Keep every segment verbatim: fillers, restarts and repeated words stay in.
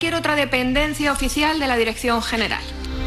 Cualquier otra dependencia oficial de la Dirección General.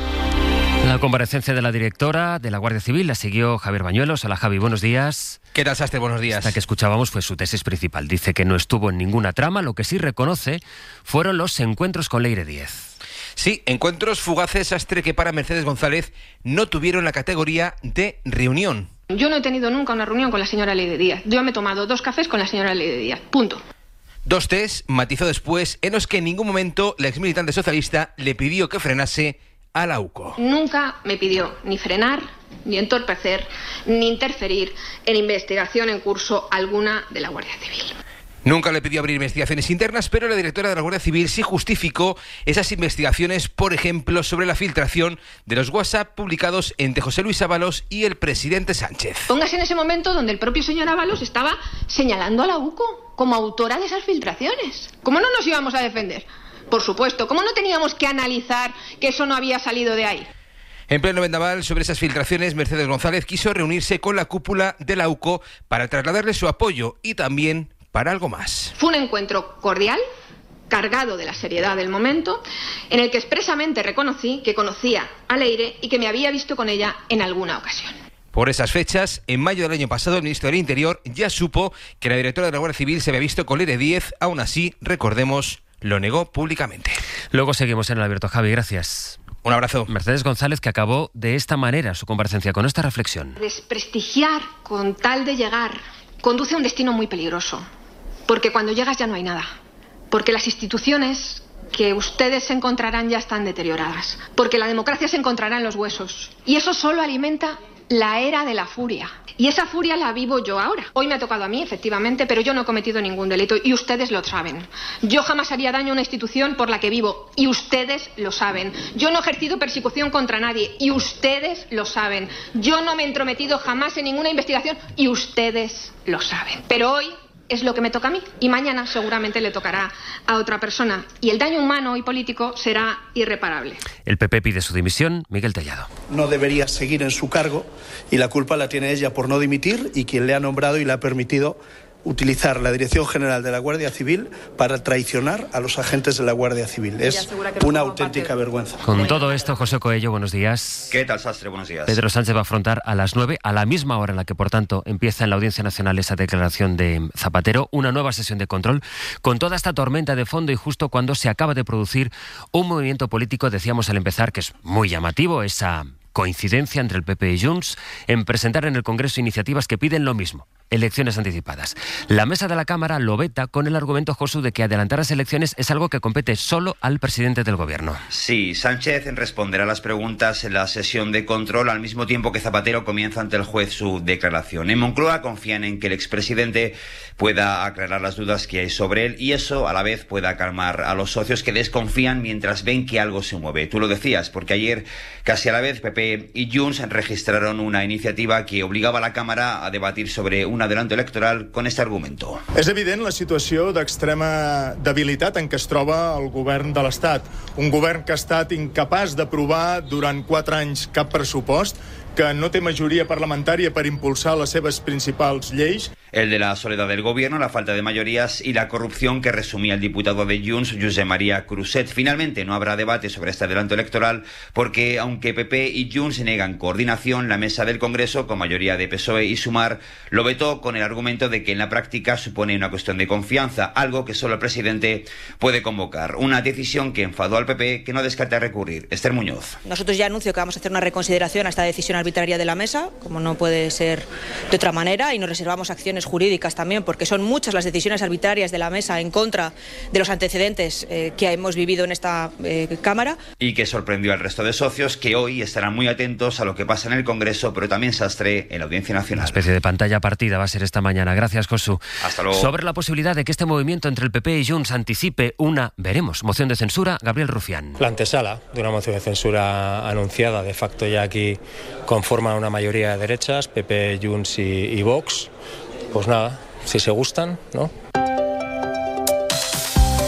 La comparecencia de la directora de la Guardia Civil la siguió Javier Bañuelos. Hola Javi, buenos días. ¿Qué tal, Sastre? Buenos días. Esta que escuchábamos fue su tesis principal. Dice que no estuvo en ninguna trama. Lo que sí reconoce fueron los encuentros con Leire Díez. Sí, encuentros fugaces, Sastre, que para Mercedes González no tuvieron la categoría de reunión. Yo no he tenido nunca una reunión con la señora Leire Díez. Yo me he tomado dos cafés con la señora Leire Díez. Punto. Dos tés, matizó después, en los que en ningún momento la exmilitante socialista le pidió que frenase a la U C O. Nunca me pidió ni frenar, ni entorpecer, ni interferir en investigación en curso alguna de la Guardia Civil. Nunca le pidió abrir investigaciones internas, pero la directora de la Guardia Civil sí justificó esas investigaciones, por ejemplo, sobre la filtración de los WhatsApp publicados entre José Luis Ábalos y el presidente Sánchez. Póngase en ese momento donde el propio señor Ábalos estaba señalando a la U C O como autora de esas filtraciones. ¿Cómo no nos íbamos a defender? Por supuesto, ¿cómo no teníamos que analizar que eso no había salido de ahí? En pleno vendaval sobre esas filtraciones, Mercedes González quiso reunirse con la cúpula de la U C O para trasladarle su apoyo y también para algo más. Fue un encuentro cordial, cargado de la seriedad del momento, en el que expresamente reconocí que conocía a Leire y que me había visto con ella en alguna ocasión. Por esas fechas, en mayo del año pasado, el ministro del Interior ya supo que la directora de la Guardia Civil se había visto con Leire Díez. Aún así, recordemos, lo negó públicamente. Luego seguimos en el abierto. Javi, gracias. Un abrazo. Mercedes González, que acabó de esta manera su comparecencia, con esta reflexión. Desprestigiar con tal de llegar conduce a un destino muy peligroso, porque cuando llegas ya no hay nada, porque las instituciones que ustedes encontrarán ya están deterioradas, porque la democracia se encontrará en los huesos, y eso solo alimenta la era de la furia. Y esa furia la vivo yo ahora. Hoy me ha tocado a mí, efectivamente, pero yo no he cometido ningún delito y ustedes lo saben. Yo jamás haría daño a una institución por la que vivo y ustedes lo saben. Yo no he ejercido persecución contra nadie y ustedes lo saben. Yo no me he entrometido jamás en ninguna investigación y ustedes lo saben. Pero hoy es lo que me toca a mí y mañana seguramente le tocará a otra persona y el daño humano y político será irreparable. El P P pide su dimisión. Miguel Tellado. No debería seguir en su cargo y la culpa la tiene ella por no dimitir y quien le ha nombrado y le ha permitido utilizar la Dirección General de la Guardia Civil para traicionar a los agentes de la Guardia Civil. Es una auténtica vergüenza. Con todo esto, José Coello, buenos días. ¿Qué tal, Sastre? Buenos días. Pedro Sánchez va a afrontar a las nueve, a la misma hora en la que, por tanto, empieza en la Audiencia Nacional esa declaración de Zapatero, una nueva sesión de control, con toda esta tormenta de fondo y justo cuando se acaba de producir un movimiento político, decíamos al empezar, que es muy llamativo, esa coincidencia entre el P P y Junts en presentar en el Congreso iniciativas que piden lo mismo, elecciones anticipadas. La mesa de la Cámara lo veta con el argumento, Josu, de que adelantar las elecciones es algo que compete solo al presidente del Gobierno. Sí, Sánchez responderá a las preguntas en la sesión de control al mismo tiempo que Zapatero comienza ante el juez su declaración. En Moncloa confían en que el expresidente pueda aclarar las dudas que hay sobre él y eso a la vez pueda calmar a los socios que desconfían mientras ven que algo se mueve. Tú lo decías, porque ayer casi a la vez P P y Junts registraron una iniciativa que obligava a la Càmera a debatir sobre un adelanto electoral con este argumento. És evident la situació d'extrema debilitat en què es troba el govern de l'Estat. Un govern que ha estat incapaç d'aprovar durant quatre anys cap pressupost, que no té majoria parlamentària per impulsar les seves principals lleis. El de la soledad del gobierno, la falta de mayorías y la corrupción que resumía el diputado de Junts, Josep María Cruzet. Finalmente no habrá debate sobre este adelanto electoral porque, aunque P P y Junts negan coordinación, la mesa del Congreso, con mayoría de P S O E y Sumar, lo vetó con el argumento de que en la práctica supone una cuestión de confianza, algo que solo el presidente puede convocar. Una decisión que enfadó al P P, que no descarta recurrir. Esther Muñoz. Nosotros ya anuncio que vamos a hacer una reconsideración a esta decisión arbitraria de la mesa, como no puede ser de otra manera, y nos reservamos acciones jurídicas también, porque son muchas las decisiones arbitrarias de la mesa en contra de los antecedentes eh, que hemos vivido en esta eh, Cámara. Y que sorprendió al resto de socios, que hoy estarán muy atentos a lo que pasa en el Congreso, pero también Sastre en la Audiencia Nacional. Una especie de pantalla partida va a ser esta mañana. Gracias, Josu. Hasta luego. Sobre la posibilidad de que este movimiento entre el P P y Junts anticipe una, veremos, moción de censura, Gabriel Rufián. La antesala de una moción de censura anunciada, de facto ya aquí conforman una mayoría de derechas, P P, Junts y, y Vox. Pues nada, si se gustan, ¿no?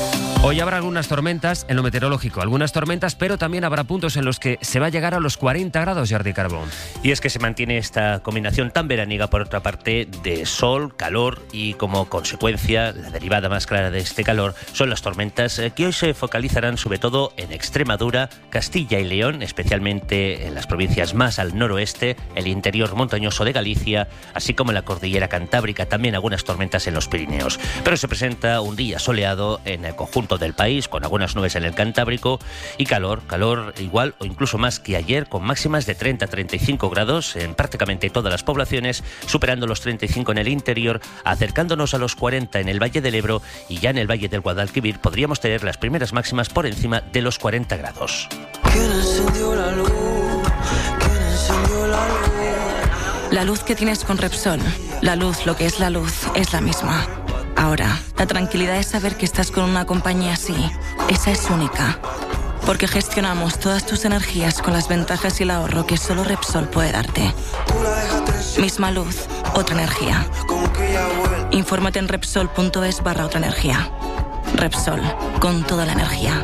Hoy habrá algunas tormentas en lo meteorológico, algunas tormentas, pero también habrá puntos en los que se va a llegar a los cuarenta grados, Jordi Carbón. Y es que se mantiene esta combinación tan veraniega, por otra parte, de sol, calor y como consecuencia, la derivada más clara de este calor son las tormentas que hoy se focalizarán sobre todo en Extremadura, Castilla y León, especialmente en las provincias más al noroeste, el interior montañoso de Galicia, así como en la cordillera cantábrica, también algunas tormentas en los Pirineos. Pero se presenta un día soleado en el conjunto del país, con algunas nubes en el Cantábrico y calor, calor igual o incluso más que ayer, con máximas de treinta a treinta y cinco grados en prácticamente todas las poblaciones, superando los treinta y cinco en el interior, acercándonos a los cuarenta en el Valle del Ebro, y ya en el Valle del Guadalquivir podríamos tener las primeras máximas por encima de los cuarenta grados. ¿Quién encendió la luz? ¿Quién encendió la luz? La luz que tienes con Repsol, la luz, lo que es la luz, es la misma. Ahora, la tranquilidad es saber que estás con una compañía así. Esa es única. Porque gestionamos todas tus energías con las ventajas y el ahorro que solo Repsol puede darte. Misma luz, otra energía. Infórmate en Repsol.es barra otra energía. Repsol, con toda la energía.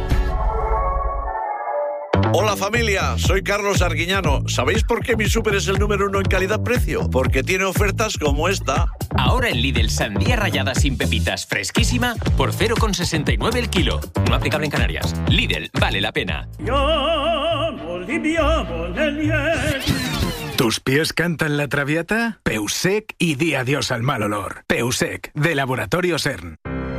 Hola familia, soy Carlos Arguiñano. ¿Sabéis por qué mi súper es el número uno en calidad-precio? Porque tiene ofertas como esta. Ahora en Lidl, sandía rallada sin pepitas fresquísima por cero coma sesenta y nueve el kilo. No aplicable en Canarias. Lidl, vale la pena. ¿Tus pies cantan la traviata? Peusec y di adiós al mal olor. Peusec, de Laboratorio CERN.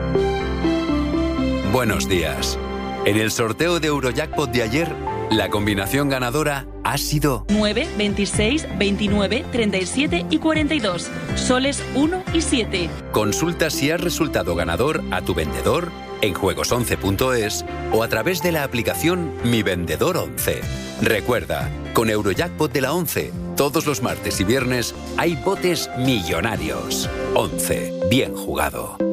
Buenos días. En el sorteo de Eurojackpot de ayer, la combinación ganadora ha sido nueve, veintiséis, veintinueve, treinta y siete y cuarenta y dos. Soles uno y siete. Consulta si has resultado ganador a tu vendedor en juegos once punto es o a través de la aplicación Mi Vendedor once. Recuerda, con Eurojackpot de la once, todos los martes y viernes hay botes millonarios. once. Bien jugado.